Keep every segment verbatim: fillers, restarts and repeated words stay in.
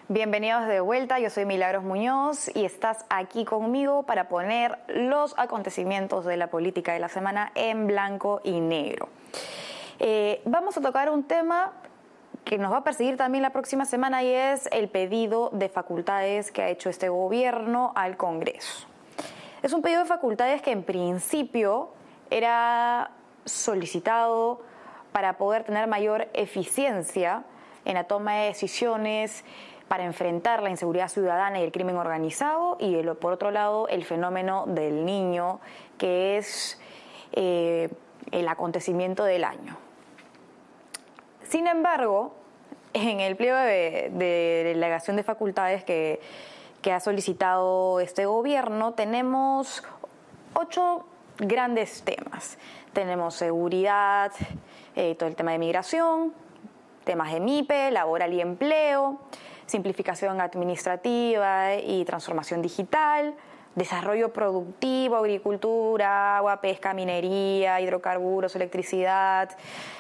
Bienvenidos de vuelta, yo soy Milagros Muñoz y estás aquí conmigo para poner los acontecimientos de la política de la semana en blanco y negro. Eh, vamos a tocar un tema que nos va a perseguir también la próxima semana y es el pedido de facultades que ha hecho este gobierno al Congreso. Es un pedido de facultades que en principio era solicitado para poder tener mayor eficiencia en la toma de decisiones, para enfrentar la inseguridad ciudadana y el crimen organizado, y el, por otro lado el fenómeno del niño, que es eh, el acontecimiento del año. Sin embargo, en el pliego de, de delegación de facultades que, que ha solicitado este gobierno, tenemos ocho grandes temas. Tenemos seguridad, eh, todo el tema de migración, temas de M I P E, laboral y empleo, simplificación administrativa y transformación digital, desarrollo productivo, agricultura, agua, pesca, minería, hidrocarburos, electricidad,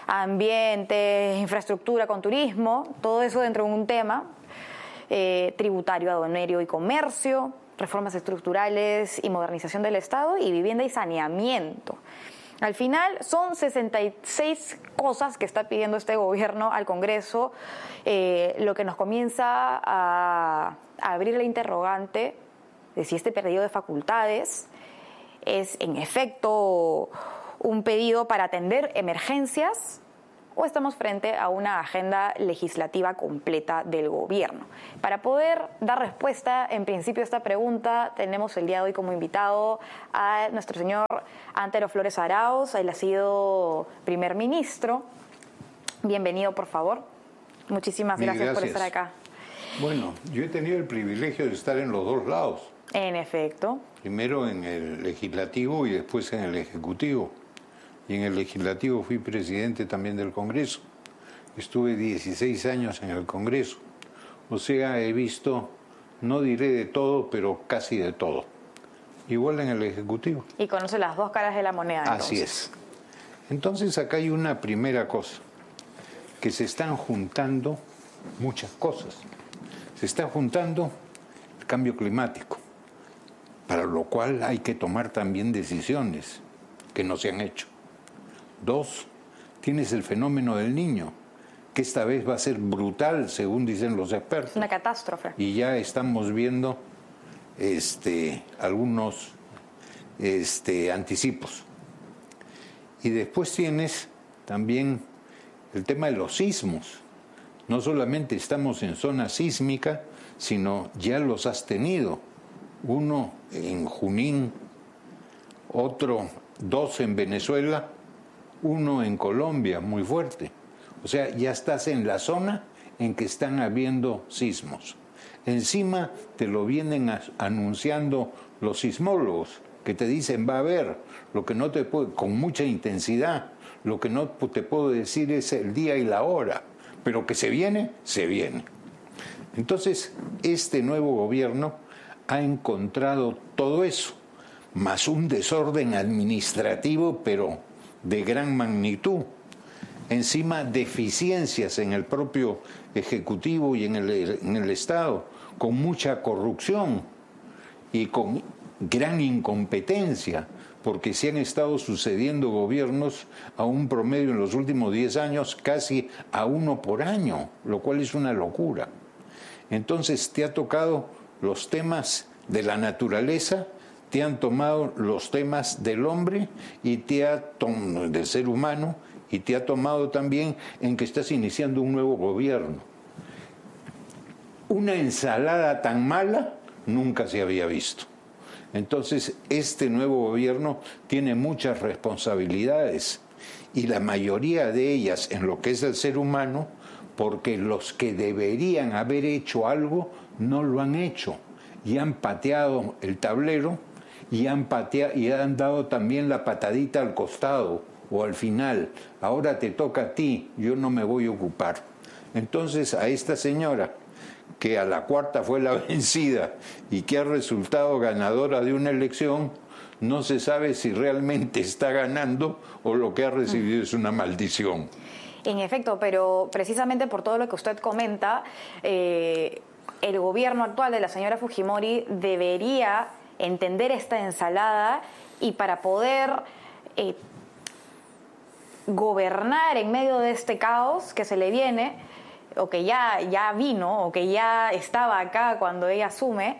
ambiente, infraestructura con turismo, todo eso dentro de un tema, eh, tributario, aduanero y comercio, reformas estructurales y modernización del Estado, y vivienda y saneamiento. Al final son sesenta y seis cosas que está pidiendo este gobierno al Congreso, eh, lo que nos comienza a, a abrir la interrogante de si este pedido de facultades es en efecto un pedido para atender emergencias o estamos frente a una agenda legislativa completa del gobierno. Para poder dar respuesta, en principio, a esta pregunta, tenemos el día de hoy como invitado a nuestro señor Antero Flores Arauz. Él ha sido primer ministro. Bienvenido, por favor. Muchísimas gracias, gracias por estar acá. Bueno, yo he tenido el privilegio de estar en los dos lados. En efecto. Primero en el legislativo y después en el ejecutivo. Y en el legislativo fui presidente también del Congreso. Estuve dieciséis años en el Congreso. O sea, he visto, no diré de todo, pero casi de todo. Igual en el Ejecutivo. Y conoce las dos caras de la moneda, entonces. Así es. Entonces acá hay una primera cosa, que se están juntando muchas cosas. Se está juntando el cambio climático, para lo cual hay que tomar también decisiones que no se han hecho. Dos, tienes el fenómeno del niño, que esta vez va a ser brutal, según dicen los expertos. Una catástrofe. Y ya estamos viendo este, algunos este, anticipos. Y después tienes también el tema de los sismos. No solamente estamos en zona sísmica, sino ya los has tenido. Uno en Junín, otro, dos en Venezuela, uno en Colombia, muy fuerte. O sea, ya estás en la zona en que están habiendo sismos. Encima te lo vienen a, anunciando los sismólogos, que te dicen va a haber, lo que no te puedo, con mucha intensidad, lo que no te puedo decir es el día y la hora, pero que se viene, se viene. Entonces, este nuevo gobierno ha encontrado todo eso, más un desorden administrativo, pero de gran magnitud. Encima, deficiencias en el propio Ejecutivo y en el, en el Estado, con mucha corrupción y con gran incompetencia, porque se han estado sucediendo gobiernos a un promedio en los últimos diez años casi a uno por año, lo cual es una locura. Entonces te ha tocado los temas de la naturaleza, te han tomado los temas del hombre y te ha tomado del ser humano y te ha tomado también en que estás iniciando un nuevo gobierno. Una ensalada tan mala nunca se había visto. Entonces, este nuevo gobierno tiene muchas responsabilidades y la mayoría de ellas en lo que es el ser humano, porque los que deberían haber hecho algo no lo han hecho y han pateado el tablero y han pateado y han dado también la patadita al costado o al final. Ahora te toca a ti, yo no me voy a ocupar. Entonces, a esta señora, que a la cuarta fue la vencida y que ha resultado ganadora de una elección, no se sabe si realmente está ganando o lo que ha recibido es una maldición. En efecto, pero precisamente por todo lo que usted comenta, eh, el gobierno actual de la señora Fujimori debería entender esta ensalada y para poder eh, gobernar en medio de este caos que se le viene, o que ya, ya vino, o que ya estaba acá cuando ella asume,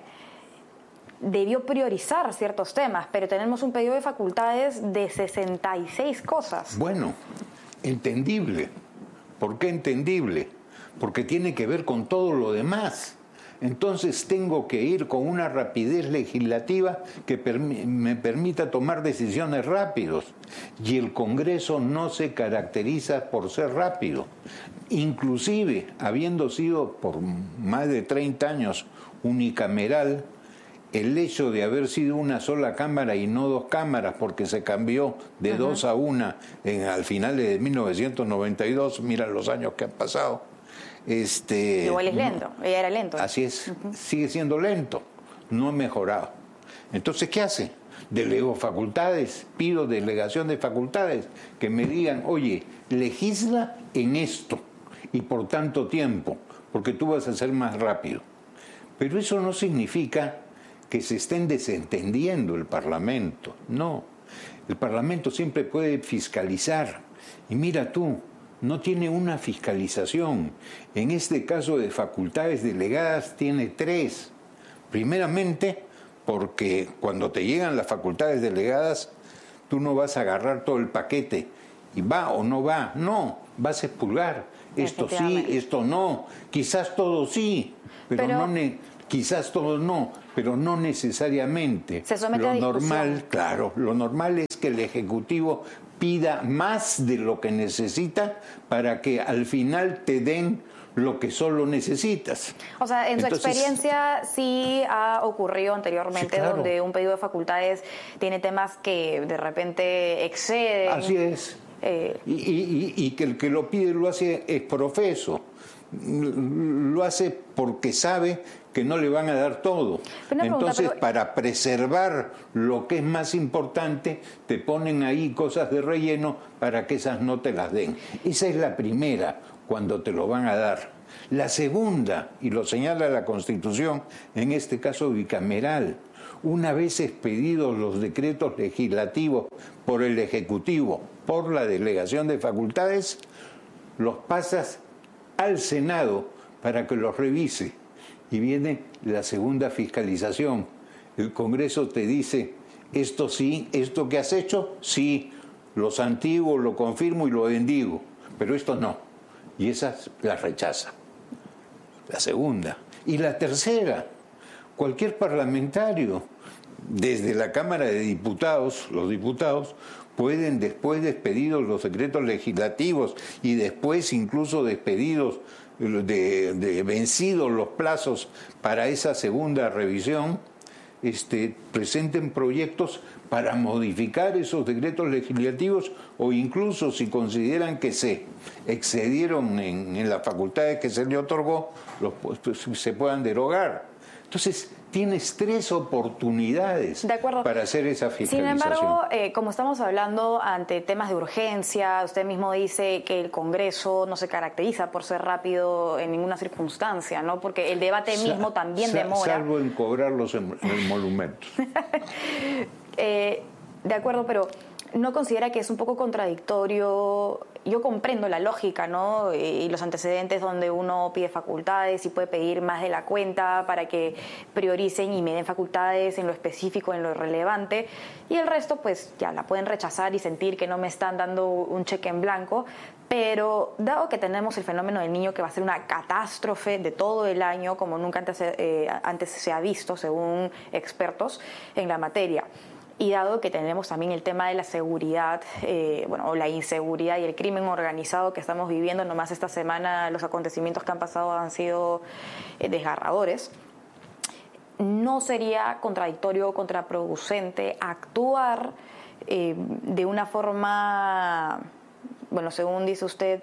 debió priorizar ciertos temas, pero tenemos un pedido de facultades de sesenta y seis cosas. Bueno, entendible. ¿Por qué entendible? Porque tiene que ver con todo lo demás. Entonces tengo que ir con una rapidez legislativa que permi- me permita tomar decisiones rápidos. Y el Congreso no se caracteriza por ser rápido. Inclusive, habiendo sido por más de treinta años unicameral, el hecho de haber sido una sola cámara y no dos cámaras, porque se cambió de uh-huh. dos a una en, al final de mil novecientos noventa y dos, mira los años que han pasado. Este, Igual es lento, no, ella era lento. Así es, uh-huh. sigue siendo lento, no ha mejorado. Entonces, ¿qué hace? Delego facultades, pido delegación de facultades, que me digan, oye, legisla en esto y por tanto tiempo, porque tú vas a ser más rápido. Pero eso no significa que se estén desentendiendo el Parlamento. No, el Parlamento siempre puede fiscalizar. Y mira tú, no tiene una fiscalización. En este caso de facultades delegadas tiene tres. Primeramente, porque cuando te llegan las facultades delegadas, tú no vas a agarrar todo el paquete y va o no va. No, vas a expulgar. Esto sí, esto no. Quizás todo sí, pero, pero... no... Ne- Quizás todo no, pero no necesariamente. Se somete lo a discusión. normal, claro, lo normal es que el Ejecutivo pida más de lo que necesita para que al final te den lo que solo necesitas. O sea, en Entonces, su experiencia sí ha ocurrido anteriormente, sí, claro, donde un pedido de facultades tiene temas que de repente exceden. Así es. Eh, y, y, y que el que lo pide lo hace es profeso. Lo hace porque sabe que no le van a dar todo. Entonces, pero... para preservar lo que es más importante, te ponen ahí cosas de relleno para que esas no te las den. Esa es la primera, cuando te lo van a dar. La segunda, y lo señala la Constitución, en este caso bicameral, una vez expedidos los decretos legislativos por el Ejecutivo, por la delegación de facultades, los pasas al Senado para que los revise. Y viene la segunda fiscalización. El Congreso te dice, esto sí, esto que has hecho, sí, los antiguos lo confirmo y lo bendigo, pero esto no. Y esas las rechaza. La segunda. Y la tercera, cualquier parlamentario, desde la Cámara de Diputados, los diputados, pueden, después de expedidos los decretos legislativos y después incluso despedidos de, de vencidos los plazos para esa segunda revisión, este, presenten proyectos para modificar esos decretos legislativos o incluso si consideran que se excedieron en, en las facultades que se le otorgó, los, pues, se puedan derogar. Entonces, tienes tres oportunidades para hacer esa fiscalización. Sin embargo, eh, como estamos hablando ante temas de urgencia, usted mismo dice que el Congreso no se caracteriza por ser rápido en ninguna circunstancia, ¿no? Porque el debate sa mismo también sa demora. Salvo en cobrar los emolumentos. eh, de acuerdo, pero ¿no considera que es un poco contradictorio? Yo comprendo la lógica, ¿no? Y los antecedentes donde uno pide facultades y puede pedir más de la cuenta para que prioricen y me den facultades en lo específico, en lo relevante, y el resto pues ya la pueden rechazar y sentir que no me están dando un cheque en blanco. Pero dado que tenemos el fenómeno del niño que va a ser una catástrofe de todo el año, como nunca antes, eh, antes se ha visto, según expertos en la materia, y dado que tenemos también el tema de la seguridad, eh, bueno, o la inseguridad y el crimen organizado que estamos viviendo, nomás esta semana los acontecimientos que han pasado han sido eh, desgarradores, ¿no sería contradictorio o contraproducente actuar eh, de una forma, bueno, según dice usted,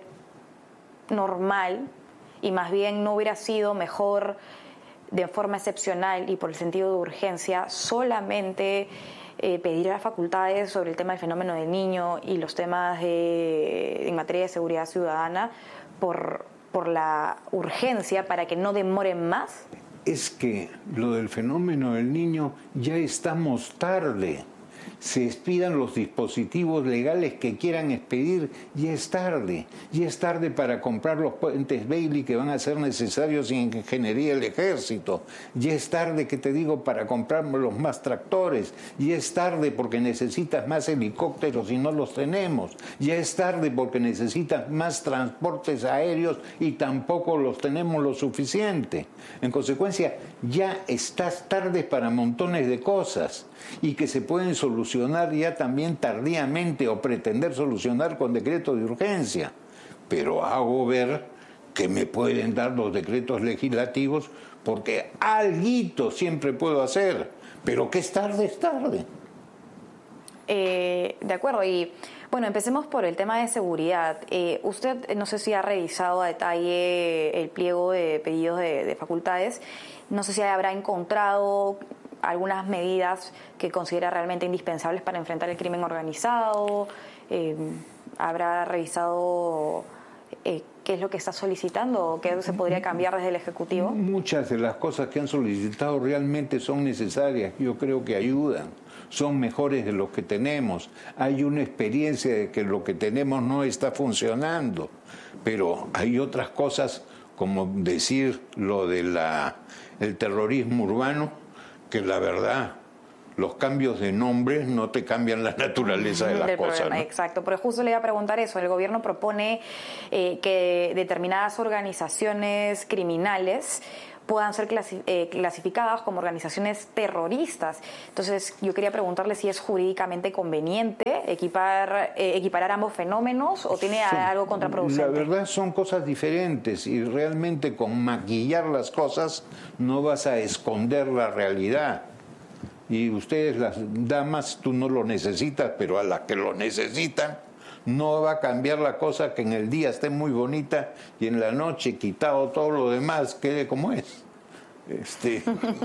normal, y más bien no hubiera sido mejor de forma excepcional y por el sentido de urgencia solamente Eh, pedir a las facultades sobre el tema del fenómeno del niño y los temas de, en materia de seguridad ciudadana por, por la urgencia para que no demoren más? es que lo del fenómeno del Niño ya estamos tarde. Se expidan los dispositivos legales que quieran expedir, ya es tarde. Ya es tarde para comprar los puentes Bailey que van a ser necesarios en ingeniería del ejército. Ya es tarde, que te digo, para comprar los más tractores. Ya es tarde porque necesitas más helicópteros y no los tenemos. Ya es tarde porque necesitas más transportes aéreos y tampoco los tenemos lo suficiente. En consecuencia, ya estás tarde para montones de cosas y que se pueden solucionar ya también tardíamente o pretender solucionar con decreto de urgencia. Pero hago ver que me pueden dar los decretos legislativos porque alguito siempre puedo hacer, pero que es tarde, es tarde. Eh, de acuerdo, y bueno, empecemos por el tema de seguridad. Eh, usted, no sé si ha revisado a detalle el pliego de pedidos de, de facultades, no sé si habrá encontrado algunas medidas que considera realmente indispensables para enfrentar el crimen organizado, eh, habrá revisado eh, qué es lo que está solicitando o qué se podría cambiar desde el Ejecutivo. Muchas de las cosas que han solicitado realmente son necesarias, yo creo que ayudan, son mejores de lo que tenemos. Hay una experiencia de que lo que tenemos no está funcionando, pero hay otras cosas, como decir lo de la el terrorismo urbano, que la verdad, los cambios de nombres no te cambian la naturaleza de las del cosas, problema, ¿no? Exacto, pero justo le iba a preguntar eso. El gobierno propone eh, que determinadas organizaciones criminales puedan ser clasi eh, clasificadas como organizaciones terroristas. Entonces, yo quería preguntarle si es jurídicamente conveniente equipar, eh, equiparar ambos fenómenos o tiene Sí, algo contraproducente. La verdad son cosas diferentes y realmente con maquillar las cosas no vas a esconder la realidad. Y ustedes, las damas, tú no lo necesitas, pero a las que lo necesitan, no va a cambiar la cosa que en el día esté muy bonita y en la noche, quitado todo lo demás, quede como es. Este,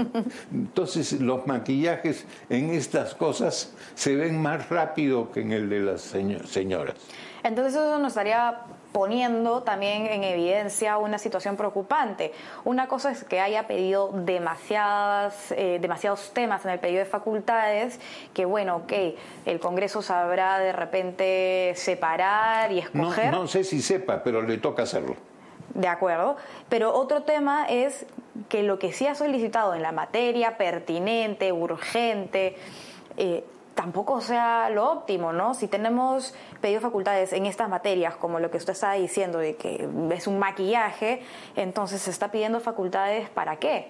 entonces los maquillajes en estas cosas se ven más rápido que en el de las señoras. Entonces eso nos estaría poniendo también en evidencia una situación preocupante. Una cosa es que haya pedido demasiadas, eh, demasiados temas en el pedido de facultades, que bueno, ok, el Congreso sabrá de repente separar y escoger. No, no sé si sepa, pero le toca hacerlo. De acuerdo, pero otro tema es que lo que sí ha solicitado en la materia pertinente, urgente, eh, tampoco sea lo óptimo, ¿no? Si tenemos pedido facultades en estas materias, como lo que usted estaba diciendo, de que es un maquillaje, entonces se está pidiendo facultades ¿para qué?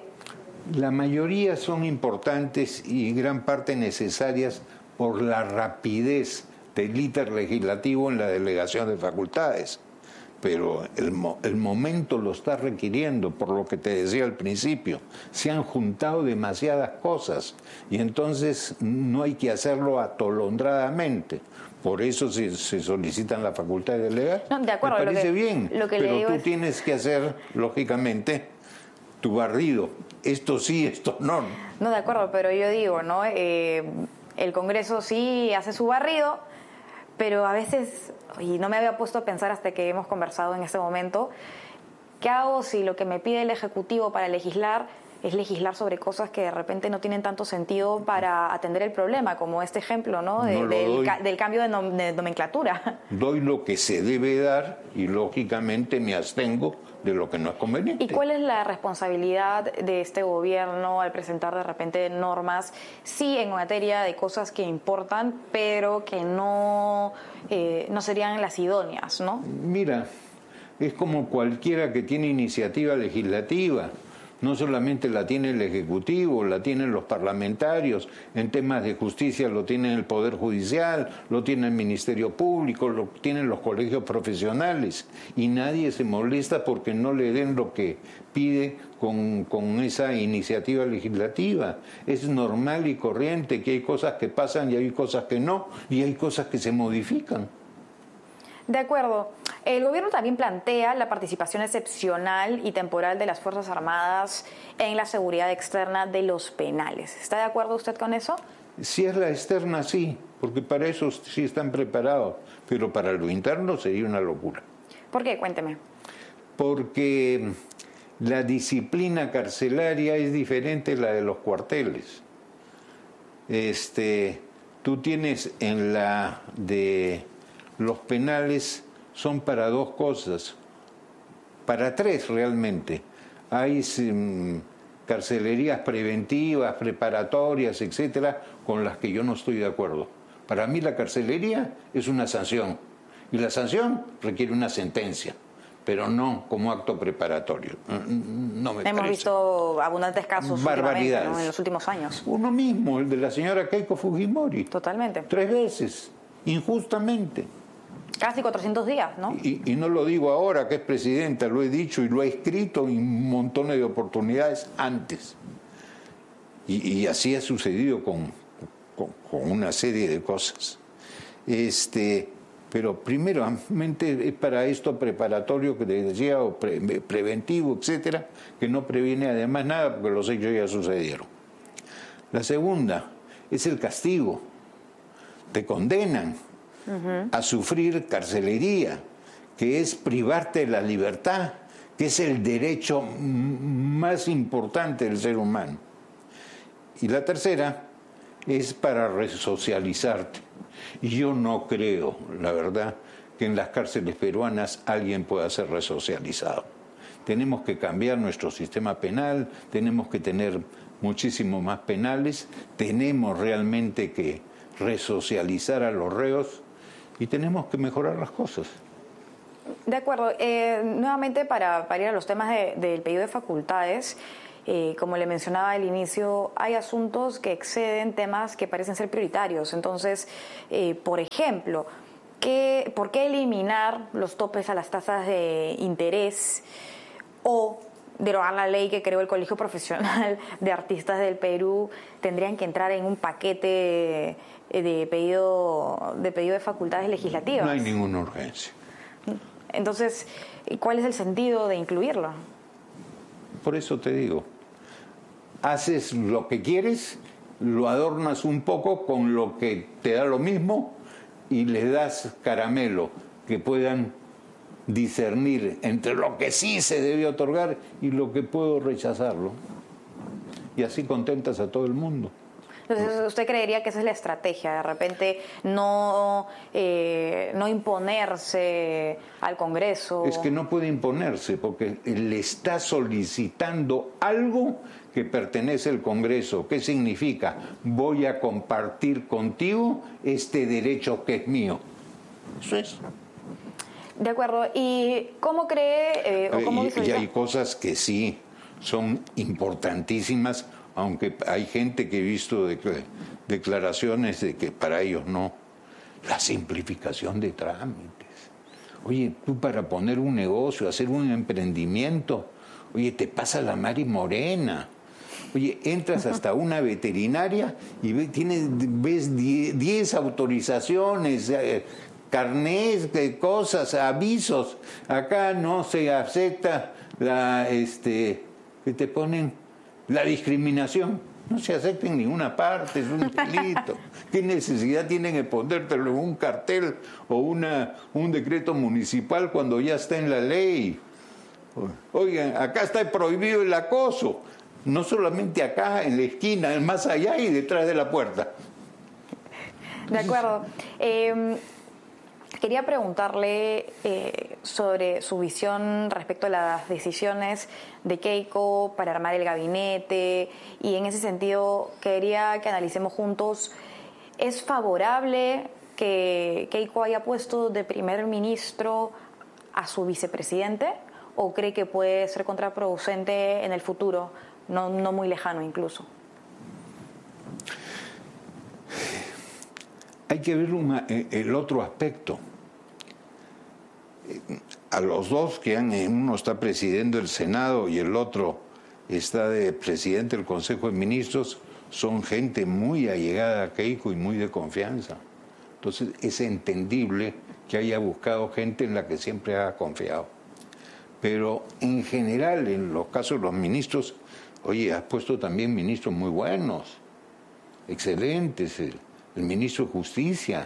La mayoría son importantes y gran parte necesarias por la rapidez del íter legislativo en la delegación de facultades. Pero el, el momento lo está requiriendo, por lo que te decía al principio. Se han juntado demasiadas cosas y entonces no hay que hacerlo atolondradamente. Por eso se, se solicitan la facultad de delegar. No, de acuerdo, me parece lo que, bien, lo que pero le digo tú es... tienes que hacer, lógicamente, tu barrido. Esto sí, esto no. No, de acuerdo, pero yo digo, ¿no? Eh, el Congreso sí hace su barrido, pero a veces, y no me había puesto a pensar hasta que hemos conversado en este momento, ¿qué hago si lo que me pide el Ejecutivo para legislar es legislar sobre cosas que de repente no tienen tanto sentido para atender el problema, como este ejemplo, ¿no? De, No lo del, doy. ca del cambio de, nom de nomenclatura? Doy lo que se debe dar y lógicamente me abstengo de lo que no es conveniente. ¿Y cuál es la responsabilidad de este gobierno al presentar de repente normas, sí en materia de cosas que importan, pero que no, eh, no serían las idóneas, ¿no? Mira, es como cualquiera que tiene iniciativa legislativa. No solamente la tiene el Ejecutivo, la tienen los parlamentarios, en temas de justicia lo tiene el Poder Judicial, lo tiene el Ministerio Público, lo tienen los colegios profesionales, y nadie se molesta porque no le den lo que pide con, con esa iniciativa legislativa. Es normal y corriente que hay cosas que pasan y hay cosas que no, y hay cosas que se modifican. De acuerdo. El gobierno también plantea la participación excepcional y temporal de las Fuerzas Armadas en la seguridad externa de los penales. ¿Está de acuerdo usted con eso? Si es la externa, sí, porque para eso sí están preparados, pero para lo interno sería una locura. ¿Por qué? Cuénteme. Porque la disciplina carcelaria es diferente a la de los cuarteles. Este, tú tienes en la de los penales, son para dos cosas, para tres realmente. Hay um, carcelerías preventivas, preparatorias, etcétera, con las que yo no estoy de acuerdo. Para mí la carcelería es una sanción, y la sanción requiere una sentencia, pero no como acto preparatorio. No me Hemos parece. visto abundantes casos Barbaridades, ¿no? En los últimos años. Uno mismo, el de la señora Keiko Fujimori. Totalmente. Tres veces, injustamente. Casi cuatrocientos días, ¿no? Y, y no lo digo ahora que es presidenta, lo he dicho y lo he escrito en montones de oportunidades antes. Y, y así ha sucedido con, con, con una serie de cosas. Este, pero primeramente es para esto preparatorio que te decía, o pre, preventivo, etcétera, que no previene además nada porque los hechos ya sucedieron. La segunda es el castigo. Te condenan uh-huh. a sufrir carcelería, que es privarte de la libertad, que es el derecho más importante del ser humano. Y la tercera es para resocializarte. Y yo no creo, la verdad, que en las cárceles peruanas alguien pueda ser resocializado. Tenemos que cambiar nuestro sistema penal, tenemos que tener muchísimo más penales, tenemos realmente que resocializar a los reos y tenemos que mejorar las cosas. De acuerdo. Eh, nuevamente, para, para ir a los temas de, del pedido de facultades, eh, como le mencionaba al inicio, hay asuntos que exceden temas que parecen ser prioritarios. Entonces, eh, por ejemplo, ¿qué, ¿por qué eliminar los topes a las tasas de interés o derogar la ley que creó el Colegio Profesional de Artistas del Perú? Tendrían que entrar en un paquete de pedido de pedido de facultades legislativas. No hay ninguna urgencia. Entonces, ¿cuál es el sentido de incluirlo? Por eso te digo, haces lo que quieres, lo adornas un poco con lo que te da lo mismo y les das caramelo, que puedan discernir entre lo que sí se debe otorgar y lo que puedo rechazarlo. Y así contentas a todo el mundo. Entonces, ¿usted creería que esa es la estrategia? De repente no, eh, no imponerse al Congreso. Es que no puede imponerse porque le está solicitando algo que pertenece al Congreso. ¿Qué significa? Voy a compartir contigo este derecho que es mío. Eso es. De acuerdo. ¿Y cómo cree eh, o cómo y, y hay cosas que sí son importantísimas, aunque hay gente que he visto declaraciones de que para ellos no. La simplificación de trámites. Oye, tú para poner un negocio, hacer un emprendimiento, oye, te pasa la Mari Morena. Oye, entras hasta una veterinaria y ves, tienes, ves diez autorizaciones, eh, carnés, de cosas, avisos. Acá no se acepta la, este, que te ponen la discriminación. No se acepta en ninguna parte, es un delito. ¿Qué necesidad tienen de ponértelo en un cartel o una, un decreto municipal cuando ya está en la ley? Oigan, acá está prohibido el acoso. No solamente acá, en la esquina, más allá y detrás de la puerta. De acuerdo. Eh, quería preguntarle eh, sobre su visión respecto a las decisiones de Keiko para armar el gabinete, y en ese sentido quería que analicemos juntos, ¿es favorable que Keiko haya puesto de primer ministro a su vicepresidente o cree que puede ser contraproducente en el futuro, no, no muy lejano incluso? Hay que ver una, el otro aspecto. A los dos que han, uno está presidiendo el Senado y el otro está de presidente del Consejo de Ministros, son gente muy allegada a Keiko y muy de confianza. Entonces es entendible que haya buscado gente en la que siempre ha confiado. Pero en general, en los casos de los ministros, oye, has puesto también ministros muy buenos, excelentes. El, el ministro de Justicia,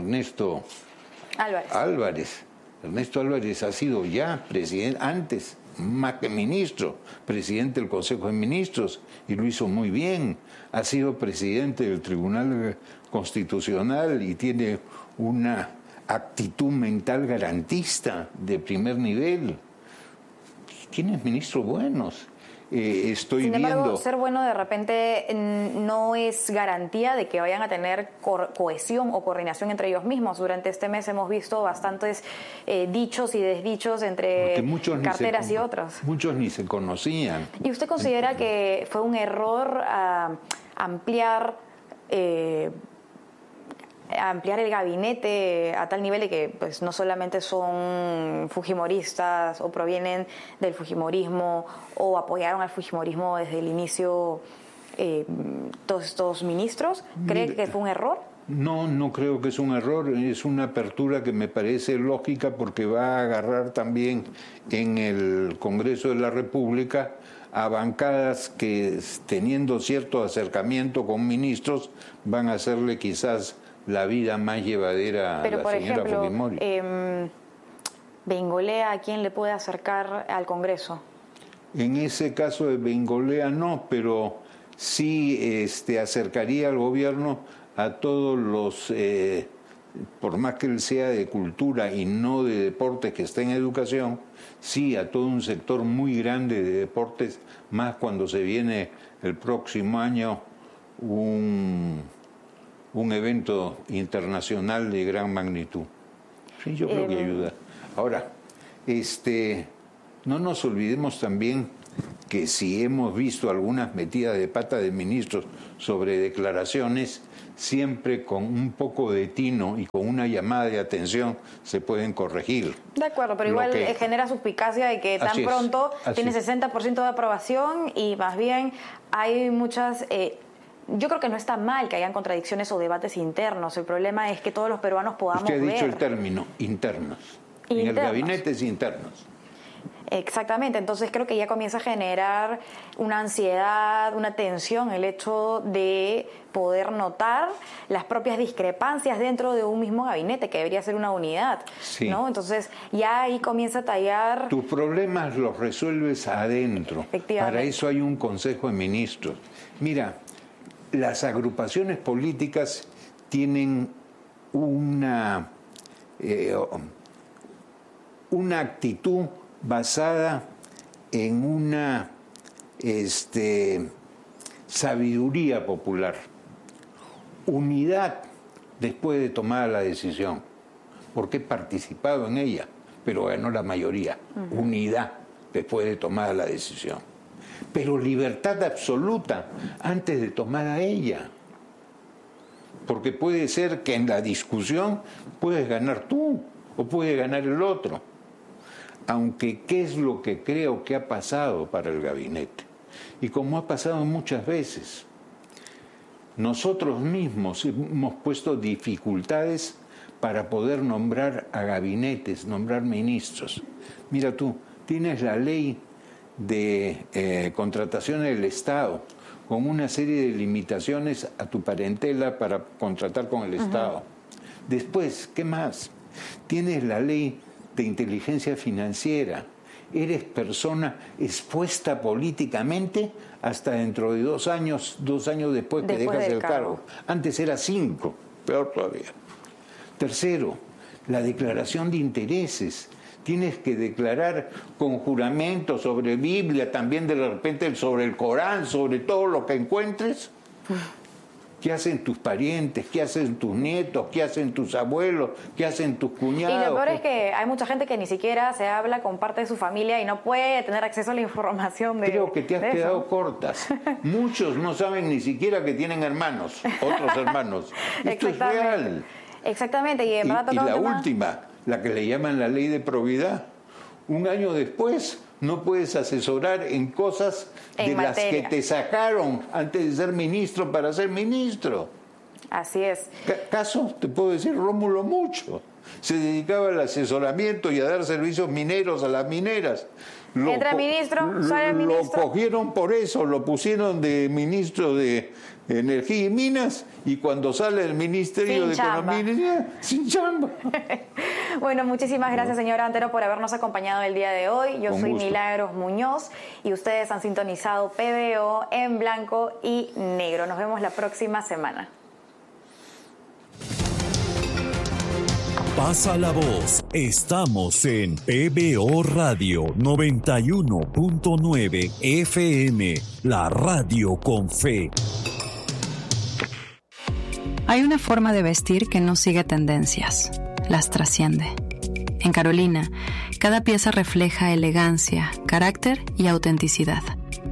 Ernesto Álvarez. Álvarez. Ernesto Álvarez ha sido ya presidente, antes más que ministro, presidente del Consejo de Ministros, y lo hizo muy bien. Ha sido presidente del Tribunal Constitucional y tiene una actitud mental garantista de primer nivel. Tienes ministros buenos. Eh, estoy Sin embargo, viendo... ser bueno de repente no es garantía de que vayan a tener co cohesión o coordinación entre ellos mismos. Durante este mes hemos visto bastantes eh, dichos y desdichos entre carteras se, y otras. Muchos ni se conocían. ¿Y usted considera que fue un error uh, ampliar... Eh, ampliar el gabinete a tal nivel de que pues no solamente son fujimoristas o provienen del fujimorismo o apoyaron al fujimorismo desde el inicio eh, todos estos ministros? ¿Cree Mira, que fue un error? No, no creo que es un error, es una apertura que me parece lógica porque va a agarrar también en el Congreso de la República a bancadas que, teniendo cierto acercamiento con ministros, van a hacerle quizás la vida más llevadera Pero, a la por señora ejemplo, Fujimori. Eh, Bengolea, ¿a quién le puede acercar al Congreso? En ese caso de Bengolea no, pero sí este, acercaría al gobierno a todos los, eh, por más que él sea de cultura y no de deportes que esté en educación, sí a todo un sector muy grande de deportes, más cuando se viene el próximo año un... un evento internacional de gran magnitud. Sí, yo creo eh, que ayuda. Ahora, este, no nos olvidemos también que si hemos visto algunas metidas de pata de ministros sobre declaraciones, siempre con un poco de tino y con una llamada de atención se pueden corregir. De acuerdo, pero igual que, genera suspicacia de que tan pronto es, tiene sesenta por ciento de aprobación y más bien hay muchas... Eh, Yo creo que no está mal que hayan contradicciones o debates internos. El problema es que todos los peruanos podamos ver... Usted ha dicho el término, internos. internos. En el gabinete es internos. Exactamente. Entonces creo que ya comienza a generar una ansiedad, una tensión, el hecho de poder notar las propias discrepancias dentro de un mismo gabinete, que debería ser una unidad. Sí. ¿no? Entonces ya ahí comienza a tallar... Tus problemas los resuelves adentro. Efectivamente. Para eso hay un Consejo de Ministros. Mira... Las agrupaciones políticas tienen una, eh, una actitud basada en una este, sabiduría popular, unidad después de tomar la decisión, porque he participado en ella, pero ganó la mayoría, uh-huh. Unidad después de tomar la decisión. Pero libertad absoluta antes de tomar a ella. Porque puede ser que en la discusión puedes ganar tú o puede ganar el otro. Aunque, ¿qué es lo que creo que ha pasado para el gabinete? Y como ha pasado muchas veces, nosotros mismos hemos puesto dificultades para poder nombrar a gabinetes, nombrar ministros. Mira tú, tienes la ley de eh, contratación del Estado, con una serie de limitaciones a tu parentela para contratar con el Estado. Uh-huh. Después, ¿qué más? Tienes la ley de inteligencia financiera. Eres persona expuesta políticamente hasta dentro de dos años, dos años después que después dejas el cargo. cargo. Antes era cinco, peor todavía. Tercero, la declaración de intereses. Tienes que declarar con juramento sobre Biblia, también de repente sobre el Corán, sobre todo lo que encuentres. ¿Qué hacen tus parientes? ¿Qué hacen tus nietos? ¿Qué hacen tus abuelos? ¿Qué hacen tus cuñados? Y lo peor ¿Qué? es que hay mucha gente que ni siquiera se habla con parte de su familia y no puede tener acceso a la información de Creo que te has quedado eso. cortas. Muchos no saben ni siquiera que tienen hermanos, otros hermanos. Esto es real. Exactamente. Y, en y, verdad y la tema... última, la que le llaman la ley de probidad. Un año después no puedes asesorar en cosas en de materia. las que te sacaron antes de ser ministro para ser ministro. Así es. ¿Caso? Te puedo decir Rómulo Mucho. Se dedicaba al asesoramiento y a dar servicios mineros a las mineras. Lo Entra ministro, sale ministro. Lo cogieron por eso, lo pusieron de ministro de Energía y Minas y cuando sale el Ministerio sin de chamba. Economía, sin chamba. Bueno, muchísimas gracias, señora Antero, por habernos acompañado el día de hoy. Yo Con soy gusto. Milagros Muñoz y ustedes han sintonizado P B O en blanco y negro. Nos vemos la próxima semana. Pasa la voz. Estamos en P B O Radio noventa y uno punto nueve F M, la radio con fe. Hay una forma de vestir que no sigue tendencias, las trasciende. En Carolina, cada pieza refleja elegancia, carácter y autenticidad.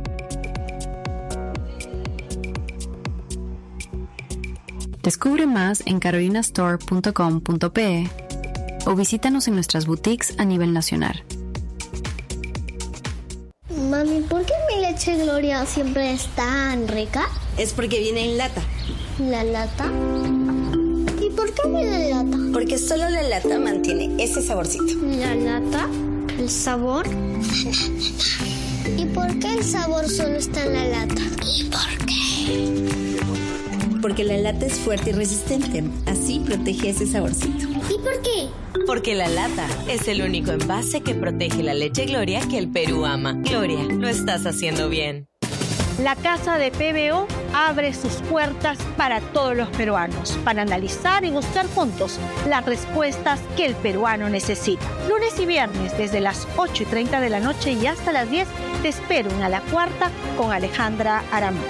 Descubre más en carolina store punto com punto pe o visítanos en nuestras boutiques a nivel nacional. Mami, ¿por qué mi leche Gloria siempre es tan rica? Es porque viene en lata. ¿La lata? ¿Y por qué viene en lata? Porque solo la lata mantiene ese saborcito. ¿La lata? ¿El sabor? ¿Y por qué el sabor solo está en la lata? ¿Y por qué? Porque la lata es fuerte y resistente. Así protege ese saborcito. ¿Y por qué? Porque la lata es el único envase que protege la leche Gloria que el Perú ama. Gloria, lo estás haciendo bien. La Casa de P B O abre sus puertas para todos los peruanos, para analizar y buscar juntos las respuestas que el peruano necesita. Lunes y viernes, desde las ocho y treinta de la noche y hasta las diez, te espero en A la Cuarta con Alejandra Aramayo.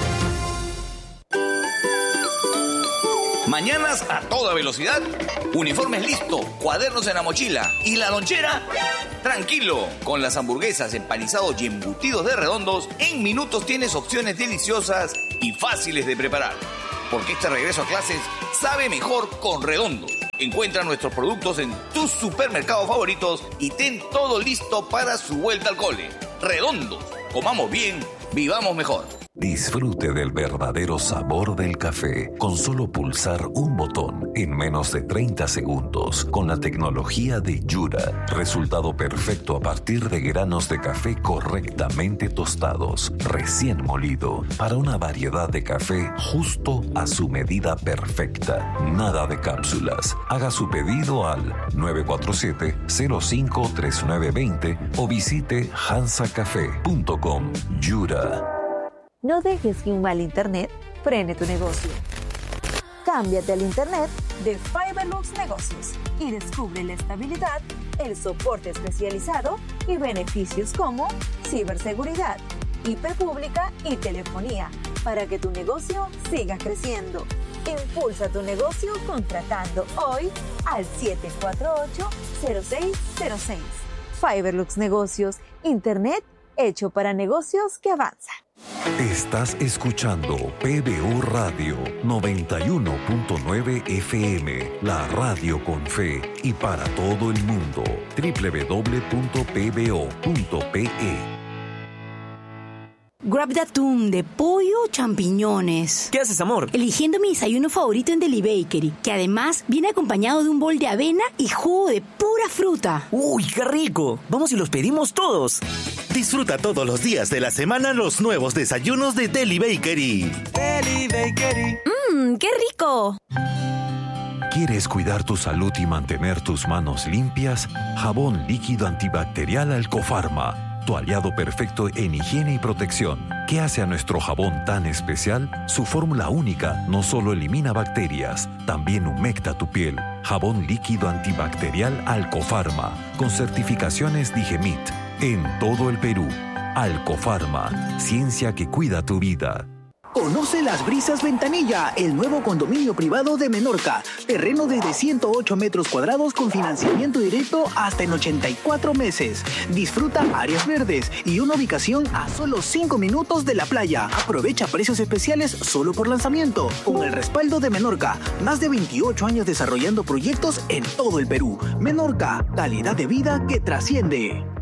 Mañanas a toda velocidad, uniformes listo, cuadernos en la mochila y la lonchera. Tranquilo, con las hamburguesas, empanizados y embutidos de Redondos, en minutos tienes opciones deliciosas y fáciles de preparar. Porque este regreso a clases sabe mejor con Redondos. Encuentra nuestros productos en tus supermercados favoritos y ten todo listo para su vuelta al cole. Redondos, comamos bien, vivamos mejor. Disfrute del verdadero sabor del café con solo pulsar un botón en menos de treinta segundos con la tecnología de Yura. Resultado perfecto a partir de granos de café correctamente tostados, recién molido, para una variedad de café justo a su medida perfecta. Nada de cápsulas. Haga su pedido al nueve cuatro siete, cero cinco tres nueve dos cero o visite hansa café punto com. Yura. No dejes que un mal internet frene tu negocio. Cámbiate al internet de Fiberlux Negocios y descubre la estabilidad, el soporte especializado y beneficios como ciberseguridad, I P pública y telefonía para que tu negocio siga creciendo. Impulsa tu negocio contratando hoy al siete cuatro ocho, cero seis cero seis. Fiberlux Negocios, internet hecho para negocios que avanzan. Estás escuchando P B O Radio noventa y uno punto nueve F M, la radio con fe y para todo el mundo. doble u doble u doble u punto p b o punto p e. Grab de atún, de pollo o champiñones. ¿Qué haces, amor? Eligiendo mi desayuno favorito en Deli Bakery, que además viene acompañado de un bol de avena y jugo de pura fruta. ¡Uy, qué rico! Vamos y los pedimos todos. Disfruta todos los días de la semana los nuevos desayunos de Deli Bakery. Deli Bakery. ¡Mmm, qué rico! ¿Quieres cuidar tu salud y mantener tus manos limpias? Jabón líquido antibacterial Alcofarma. Tu aliado perfecto en higiene y protección. ¿Qué hace a nuestro jabón tan especial? Su fórmula única no solo elimina bacterias, también humecta tu piel. Jabón líquido antibacterial Alcofarma, con certificaciones Digemit, en todo el Perú. Alcofarma, ciencia que cuida tu vida. Conoce Las Brisas Ventanilla, el nuevo condominio privado de Menorca. Terreno desde ciento ocho metros cuadrados con financiamiento directo hasta en ochenta y cuatro meses. Disfruta áreas verdes y una ubicación a solo cinco minutos de la playa. Aprovecha precios especiales solo por lanzamiento. Con el respaldo de Menorca, más de veintiocho años desarrollando proyectos en todo el Perú. Menorca, calidad de vida que trasciende.